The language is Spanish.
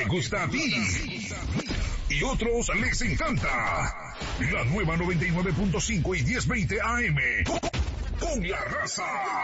te gusta a ti y otros les encanta. La nueva 99.5 y 1020 AM. Con la raza.